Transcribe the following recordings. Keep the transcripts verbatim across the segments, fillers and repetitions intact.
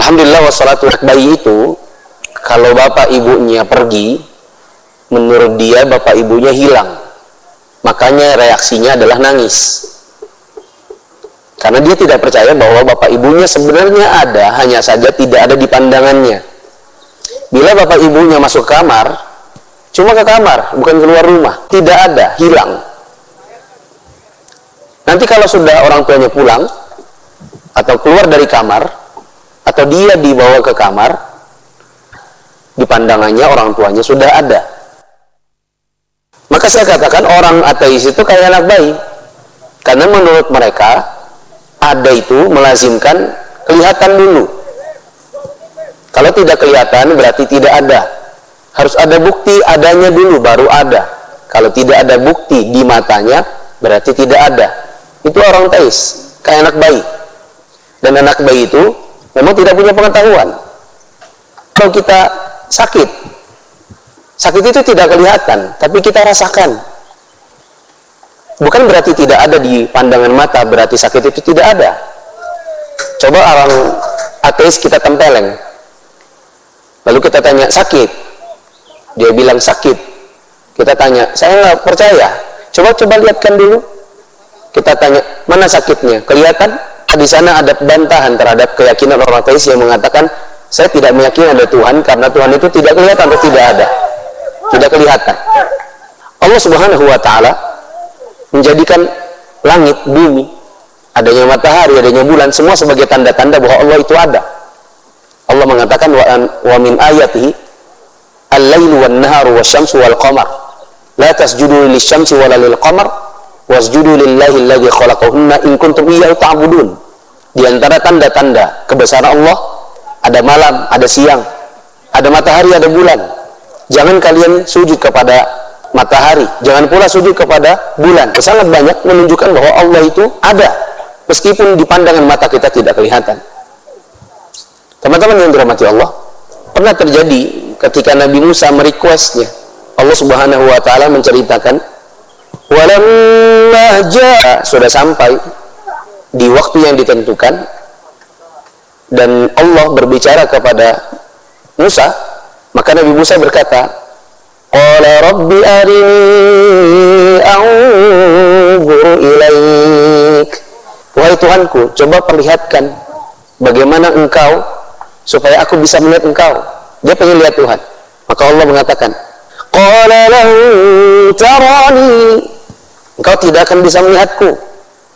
Alhamdulillah wassalatu. Bayi itu kalau bapak ibunya pergi, menurut dia bapak ibunya hilang, makanya reaksinya adalah nangis, karena dia tidak percaya bahwa bapak ibunya sebenarnya ada, hanya saja tidak ada di pandangannya. Bila bapak ibunya masuk kamar, cuma ke kamar, bukan keluar rumah, tidak ada, hilang. Nanti kalau sudah orang tuanya pulang atau keluar dari kamar, atau dia dibawa ke kamar, di pandangannya orang tuanya sudah ada. Maka saya katakan orang ateis itu kayak anak bayi, karena menurut mereka ada itu melazimkan kelihatan dulu. Kalau tidak kelihatan berarti tidak ada. Harus ada bukti adanya dulu baru ada. Kalau tidak ada bukti di matanya berarti tidak ada. Itu orang ateis, kayak anak bayi. Dan anak bayi itu memang tidak punya pengetahuan. Kalau kita sakit, sakit itu tidak kelihatan, tapi kita rasakan. Bukan berarti tidak ada di pandangan mata, berarti sakit itu tidak ada. Coba orang ateis kita tempeleng, lalu kita tanya sakit, dia bilang sakit. Kita tanya, saya nggak percaya. Coba coba lihatkan dulu. Kita tanya, mana sakitnya? Kelihatan? Di sana ada bantahan terhadap keyakinan orang ateis yang mengatakan, saya tidak meyakini ada Tuhan karena Tuhan itu tidak kelihatan atau tidak ada, tidak kelihatan. Allah Subhanahu wa Ta'ala menjadikan langit, bumi, adanya matahari, adanya bulan, semua sebagai tanda-tanda bahwa Allah itu ada. Allah mengatakan wa min ayatihi al-lailu wan naharu wasyamsu wal qamar la tasjudu lisyamsi wala lil qamar wasjudu lillahi alladzi khalaqahunna in kuntum iyyahu ta'budun. Di antara tanda-tanda kebesaran Allah ada malam, ada siang, ada matahari, ada bulan. Jangan kalian sujud kepada matahari, jangan pula sujud kepada bulan. Sangat banyak menunjukkan bahwa Allah itu ada, meskipun di pandangan mata kita tidak kelihatan. Teman-teman yang dirahmati Allah, pernah terjadi ketika Nabi Musa merequestnya, Allah Subhanahu wa Ta'ala menceritakan, walamma jaa, sudah sampai di waktu yang ditentukan, dan Allah berbicara kepada Musa, maka Nabi Musa berkata, qala rabbi arini anzur ilaik, wahai Tuhanku, coba perlihatkan bagaimana engkau supaya aku bisa melihat engkau. Dia pengen lihat Tuhan. Maka Allah mengatakan, qala lan tarani, engkau tidak akan bisa melihatku.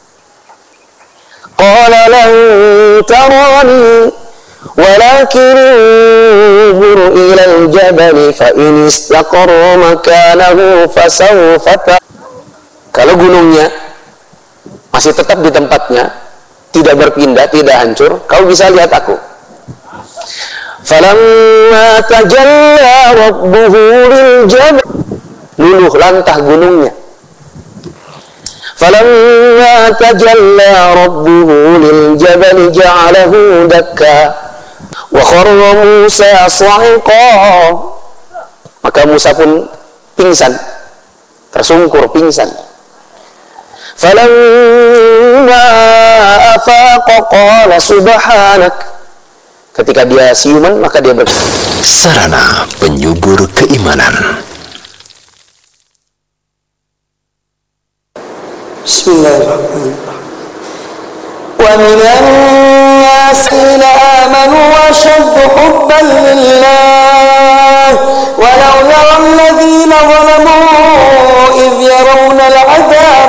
Qala lan tarani walakin انظر إلى الجبل فإن استقر مكانه فسوف ترى. Kalau gunungnya masih tetap di tempatnya, tidak berpindah, tidak hancur, kau bisa lihat aku. Falamma tajalla rabbuhu liljabal, luluh lantah gunungnya. Falamma tajalla rabbuhu liljabal ja'alahu dakka wa kharra Musa sa'iqa, maka Musa pun pingsan, tersungkur pingsan. Falamma afaqa qala subhanak, ketika dia siuman maka dia berkata, sarana penyubur keimanan. Bismillahirrahmanirrahim. Wa minan nasi la amanu wa shaddu hubban lillah walau yara alladhina zalamu idh yarawna al'adab